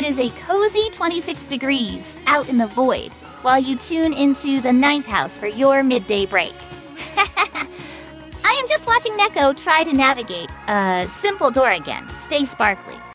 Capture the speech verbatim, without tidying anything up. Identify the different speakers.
Speaker 1: It is a cozy twenty-six degrees out in the void while you tune into the ninth house for your midday break. I am just watching Neko try to navigate a simple door again. Stay sparkly.